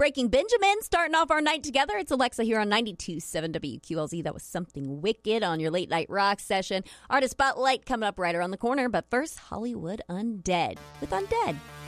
Breaking Benjamin starting off our night together. It's Alexa here on 92.7 WQLZ. That was Something Wicked on your late night rock session. Artist Spotlight coming up right around the corner. But first, Hollywood Undead with Undead.